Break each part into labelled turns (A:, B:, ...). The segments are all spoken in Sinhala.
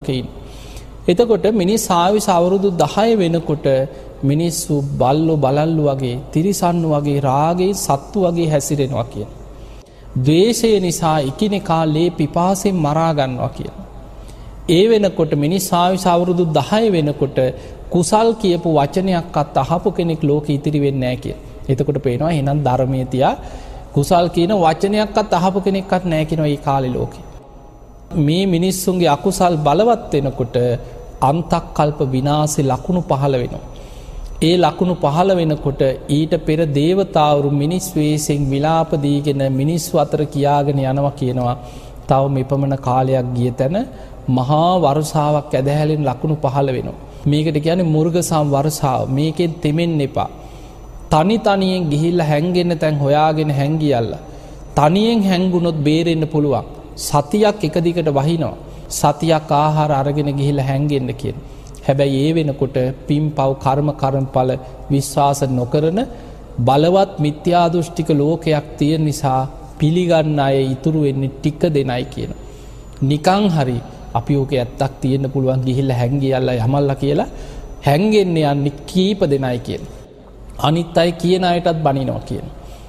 A: ලෝකෙයින්. එතකොට මිනිස් ආයුෂ අවුරුදු 10 වෙනකොට මිනිස්සු බල්ලෝ බලල්ලු වගේ තිරිසන්නු වගේ රාගයේ සත්තු වගේ හැසිරෙනවා කියන. ද්වේෂය නිසා එකිනෙකා ලේ පිපාසයෙන් මරා ගන්නවා කියන. ඒ වෙනකොට මිනිස් ආයුෂ අවුරුදු 10 වෙනකොට කුසල් කියපු වචනයක්වත් අහපු කෙනෙක් ලෝකෙ ඉතිරි වෙන්නේ නැහැ කියන. එතකොට පේනවා එහෙනම් ධර්මයේ තියා කුසල් කියන වචනයක්වත් අහපු කෙනෙක්වත් නැහැ කියනවා මේ කාලේ ලෝකෙ. මේ මිනිස්සුන්ගේ අකුසල් බලවත් වෙනකොට අන්තක්කල්ප විනාශේ ලකුණු පහළ වෙනවා. ඒ ලකුණු පහළ වෙනකොට ඊට පෙර දේවතාවරු මිනිස් වෙස්ෙන් විලාප දීගෙන මිනිස්සු අතර කියාගෙන යනවා කියනවා. තව මෙපමණ කාලයක් ගිය තැන මහා වර්ෂාවක් ඇදහැලෙන් ලකුණු පහළ වෙනවා. මේකට කියන්නේ මුර්ගසම් වර්ෂාව. මේකෙන් තෙමෙන්න එපා. තනි තනියෙන් ගිහිල්ලා හැංගෙන්න තැන් හොයාගෙන හැංගියල්ලා. තනියෙන් හැංගුණොත් බේරෙන්න පුළුවන්. සතියක් එක දිගට වහිනවා. සතියක් ආහාර අරගෙන ගිහිල්ලා හැංගෙන්න කියන. හැබැයි ඒ වෙනකොට පින් පව් කර්ම කර්මඵල විශ්වාස නොකරන බලවත් මිත්‍යා දෘෂ්ටික ලෝකයක් තියෙන නිසා පිළිගන්න අය ඉතුරු වෙන්නේ ටික දෙනයි කියන. නිකං හරි අපි ඕක ඇත්තක් තියෙන්න පුළුවන් ගිහිල්ලා හැංගියල්ලා යමල්ලා කියලා හැංගෙන්නේ යන්නේ කීප දෙනයි කියන. අනිත් අය කියන අයටත් බනිනවා කියන.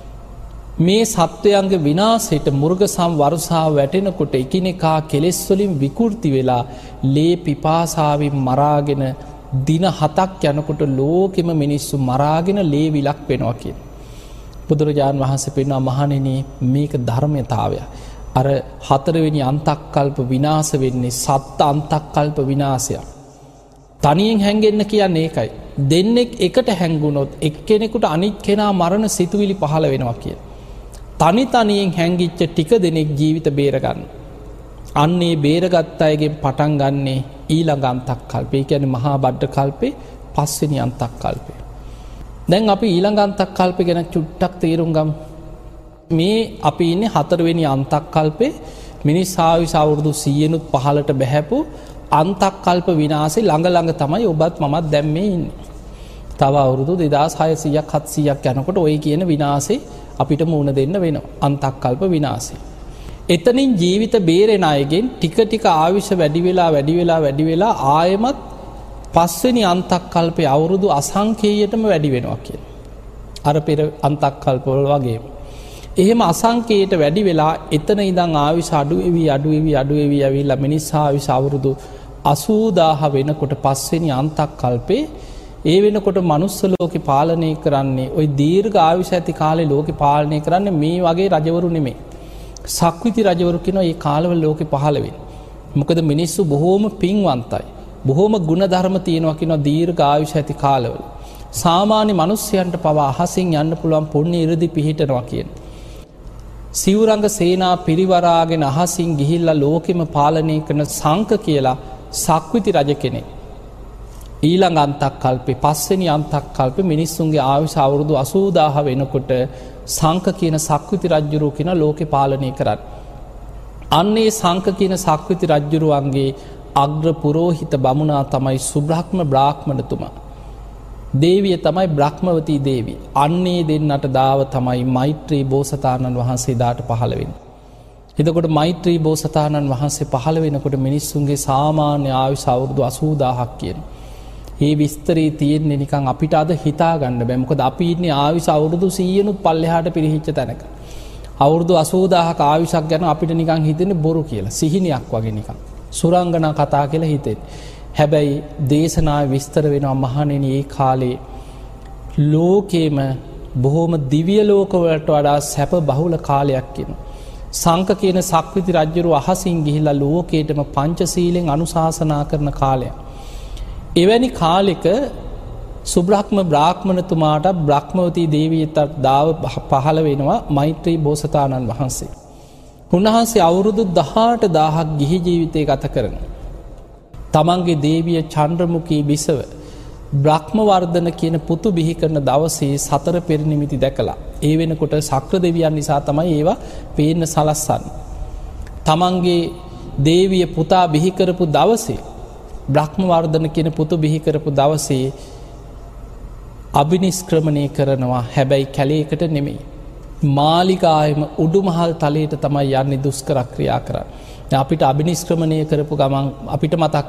A: මේ සත්වයන්ගේ විනාශයට මුර්ගසම් වර්ෂාව වැටෙනකොට එකිනෙකා කෙලෙස් වලින් විකෘති වෙලා ලේ පිපාසාවෙන් මරාගෙන දින 7ක් යනකොට ලෝකෙම මිනිස්සු මරාගෙන ලේ විලක් වෙනවා කියන. බුදුරජාණන් වහන්සේ පෙන්වනවා මහණෙනි මේක ධර්මතාවය. අර 4 වෙනි අන්තක්කල්ප විනාශ වෙන්නේ සත්ත්‍ය අන්තක්කල්ප විනාශයක්. තනියෙන් හැංගෙන්න කියන්නේ ඒකයි. දෙන්නෙක් එකට හැංගුණොත් එක්කෙනෙකුට අනිත් කෙනා මරණ සිතුවිලි පහළ වෙනවා කියන. තනි තනියෙන් හැංගිච්ච ටික දෙනෙක් ජීවිත බේරගන්න. අන්නේ බේරගත් අයගෙන් පටන් ගන්නේ ඊළඟ අන්තක්කල්පය. ඒ කියන්නේ මහා බද්ද කල්පේ 5 වෙනි අන්තක්කල්පය. දැන් අපි ඊළඟ අන්තක්කල්පය ගැන චුට්ටක් තේරුම් ගමු. මේ අපි ඉන්නේ 4 වෙනි අන්තක්කල්පේ මිනිස් ආයුෂ අවුරුදු 100නුත් 15ට බැහැපු අන්තක්කල්ප විනාශේ ළඟ තමයි ඔබත් මමත් දැන් මේ ඉන්නේ. තව අවුරුදු 2600ක් 700ක් යනකොට ওই කියන විනාශේ අපිට මුණ දෙන්න වෙනවා. අන්තක්කල්ප විනාශේ. එතනින් ජීවිත බේරෙන අයගෙන් ටික ටික ආයුෂ වැඩි වෙලා ආයෙමත් 5 වෙනි අන්තක්කල්පේ අවුරුදු අසංඛේයයටම වැඩි වෙනවා කියන. අර පෙර අන්තක්කල්ප වල වගේම. එහෙම අසංඛේයයට වැඩි වෙලා එතන ඉඳන් ආයුෂ අඩු වෙවි ඇවිල්ලා මිනිස් ආයුෂ අවුරුදු 80000 වෙනකොට 5 වෙනි අන්තක්කල්පේ ඒ වෙනකොට මනුස්ස ලෝකේ පාලනය කරන්නේ ওই දීර්ඝ ආයුෂ ඇති කාලේ ලෝකේ පාලනය කරන්නේ මේ වගේ රජවරු නෙමෙයි. සක්විති රජවරු කියනවා මේ කාලවල ලෝකේ පහළ වෙන්නේ. මොකද මිනිස්සු බොහෝම පින්වන්තයි. බොහෝම ගුණධර්ම තියෙනවා කියනවා දීර්ඝ ආයුෂ ඇති කාලවල. සාමාන්‍ය මිනිස්යන්ට පවා අහසින් යන්න පුළුවන් පුණ්‍ය ඉරදි පිහිටනවා කියන. සිවුරංග සේනා පිරිවරාගෙන අහසින් ගිහිල්ලා ලෝකෙම පාලනය කරන සංක කියලා සක්විති රජ කෙනෙක්. ඊළඟ අන්තක්කල්පේ 5 වෙනි අන්තක්කල්පේ මිනිස්සුන්ගේ ආයුෂ අවුරුදු 80000 වෙනකොට සංක කියන සක්විති රජුරු කියන ලෝකේ පාලනය කරන්නේ. අන්නේ සංක කියන සක්විති රජුරුවන්ගේ අග්‍ර පුරෝහිත බමුණා තමයි සුබ්‍රහ්ම බ්‍රාහ්මණතුමා. දේවිය තමයි බ්‍රහ්මවතී දේවිය. අන්නේ දෙන්නට දාව තමයි මෛත්‍රී බෝසතාණන් වහන්සේ දාට පහළ වෙන්නේ. එතකොට මෛත්‍රී බෝසතාණන් වහන්සේ පහළ වෙනකොට මිනිස්සුන්ගේ සාමාන්‍ය ආයුෂ අවුරුදු 80000ක් කියන. මේ විස්තරේ තියෙන්නේ නිකන් අපිට අද හිතා ගන්න බෑ. මොකද අපි ඉන්නේ ආයුෂ අවුරුදු 100නුත් පල්ලෙහාට පිරිහිච්ච තැනක. අවුරුදු 80000ක ආයුෂක් ගැන අපිට නිකන් හිතෙන්නේ බොරු කියලා. සිහිනයක් වගේ නිකන්. සුරංගනා කතා කියලා හිතෙන්නේ. හැබැයි දේශනාවේ විස්තර වෙනවා මහණෙනි මේ කාලේ ලෝකේම බොහොම දිව්‍ය ලෝකවලට වඩා සැප බහුල කාලයක් කියන. සංක කියන සක්විති රජුරු අහසින් ගිහිලා ලෝකේටම පංචශීලෙන් අනුශාසනා කරන කාලයක්. එවැනි කාලෙක සුබ්‍රහ්ම බ්‍රාහ්මණතුමාට බ්‍රහ්මවතී දේවියට දාව පහළ වෙනවා මෛත්‍රී බෝසතාණන් වහන්සේ. උන්වහන්සේ අවුරුදු 18000ක් ගිහි ජීවිතය ගත කරනවා. තමන්ගේ දේවිය චන්ද්‍රමුඛී බිසව බ්‍රහ්මවර්ධන කියන පුතු බිහි කරන දවසේ සතර පෙර නිමිති දැකලා ඒ වෙනකොට ශක්‍ර දෙවියන් නිසා තමයි ඒවා පේන්න සලස්සන්නේ. තමන්ගේ දේවිය පුතා බිහි කරපු දවසේ බ්‍රහ්මවර්ධන කියන පුතු බිහි කරපු දවසේ අභිනිෂ්ක්‍රමණය කරනවා. හැබැයි කැලේකට නෙමෙයි. මාලිගාවෙම උඩුමහල් තලයට තමයි යන්නේ දුෂ්කර ක්‍රියා කරන්නේ. අපිට අභිනිෂ්ක්‍රමණය කරපු ගමන් අපිට මතක්